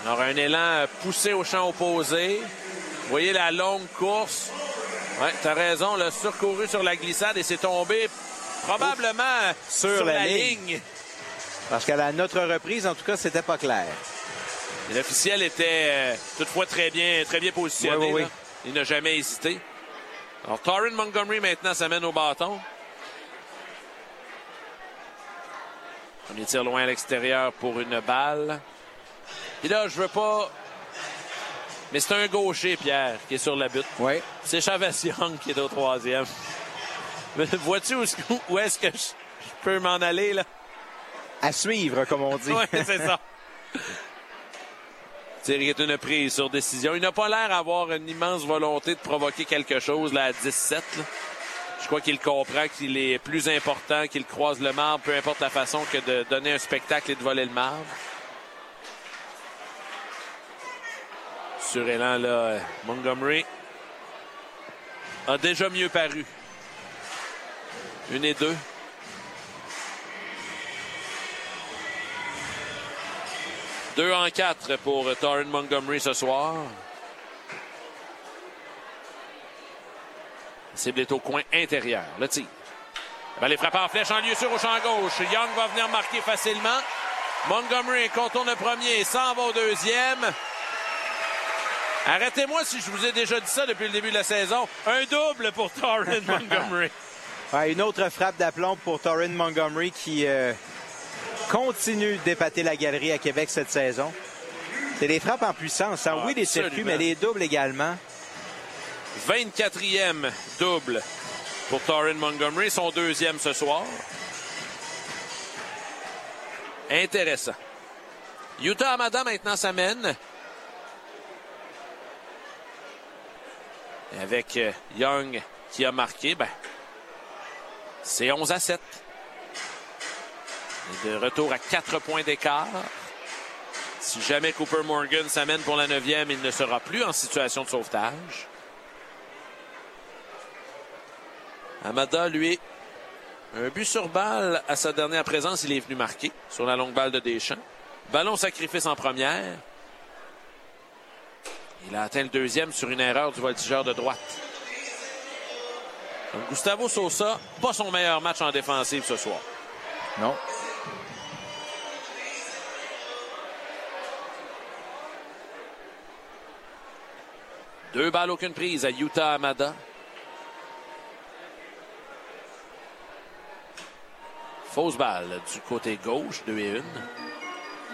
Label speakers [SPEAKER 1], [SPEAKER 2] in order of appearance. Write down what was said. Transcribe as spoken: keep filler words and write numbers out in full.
[SPEAKER 1] Alors, un élan poussé au champ opposé. Vous voyez la longue course. Oui, tu as raison, le surcouru sur la glissade et c'est tombé probablement
[SPEAKER 2] sur,
[SPEAKER 1] sur
[SPEAKER 2] la,
[SPEAKER 1] la
[SPEAKER 2] ligne.
[SPEAKER 1] ligne.
[SPEAKER 2] Parce qu'à la notre reprise, en tout cas, c'était pas clair.
[SPEAKER 1] L'officiel était euh, toutefois très bien, très bien positionné.
[SPEAKER 2] Oui, oui, oui.
[SPEAKER 1] Il n'a jamais hésité. Alors, Torrin Montgomery maintenant s'amène au bâton. Premier tir loin à l'extérieur pour une balle. Et là, je veux pas... Mais c'est un gaucher, Pierre, qui est sur la butte.
[SPEAKER 2] Oui.
[SPEAKER 1] C'est Chavez Young qui est au troisième. Mais vois-tu où, où est-ce que je, je peux m'en aller, là?
[SPEAKER 2] À suivre, comme on dit.
[SPEAKER 1] Oui, c'est ça. Tir qui est une prise sur décision. Il n'a pas l'air d'avoir une immense volonté de provoquer quelque chose là, à dix-sept. Là. Je crois qu'il comprend qu'il est plus important qu'il croise le marbre, peu importe la façon, que de donner un spectacle et de voler le marbre. Sur élan, là, Montgomery a déjà mieux paru. Une et deux. Deux en quatre pour Torrin Montgomery ce soir. Cible est au coin intérieur. Le tir. Ben, les frappes en flèche en lieu sûr au champ gauche. Young va venir marquer facilement. Montgomery contourne le premier et s'en va au deuxième. Arrêtez-moi si je vous ai déjà dit ça depuis le début de la saison. Un double pour Torrin Montgomery.
[SPEAKER 2] Ouais, une autre frappe d'aplomb pour Torrin Montgomery qui euh, continue d'épater la galerie à Québec cette saison. C'est des frappes en puissance. Hein?
[SPEAKER 1] Ah,
[SPEAKER 2] oui, des circuits, mais les doubles également.
[SPEAKER 1] vingt-quatrième double pour Torrin Montgomery, son deuxième ce soir. Intéressant. Yuta Hamada maintenant s'amène. Avec Young qui a marqué, ben, c'est onze à sept. Et de retour à quatre points d'écart. Si jamais Cooper Morgan s'amène pour la neuvième, il ne sera plus en situation de sauvetage. Hamada, lui, un but sur balle à sa dernière présence, il est venu marquer sur la longue balle de Deschamps. Ballon sacrifice en première. Il a atteint le deuxième sur une erreur du voltigeur de droite. Donc Gustavo Sosa, pas son meilleur match en défensive ce soir.
[SPEAKER 2] Non.
[SPEAKER 1] Deux balles, aucune prise à Yuta Hamada. Fausse balle du côté gauche, deux et une.